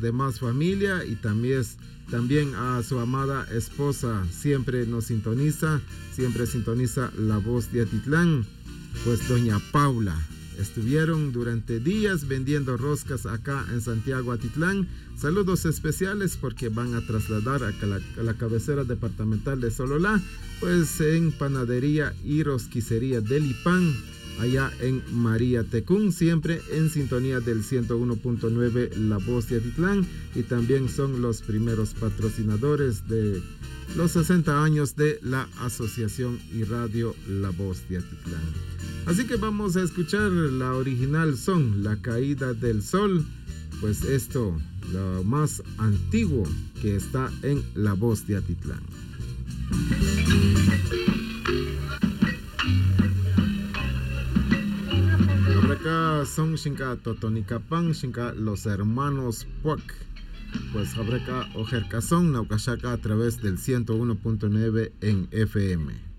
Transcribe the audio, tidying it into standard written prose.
demás familia y también a su amada esposa. Siempre nos sintoniza, siempre sintoniza La Voz de Atitlán. Pues doña Paula. Estuvieron durante días vendiendo roscas acá en Santiago Atitlán. Saludos especiales porque van a trasladar a la cabecera departamental de Sololá, pues en Panadería y Rosquicería del Ipán, allá en María Tecún, siempre en sintonía del 101.9 La Voz de Atitlán, y también son los primeros patrocinadores de los 60 años de la Asociación y Radio La Voz de Atitlán. Así que vamos a escuchar la original son La Caída del Sol, pues esto, lo más antiguo que está en La Voz de Atitlán. Habreka son Shinka Totonicapán, Shinka los hermanos Puac. Pues Habreka Ojercazón, Naucachaka a través del 101.9 en FM.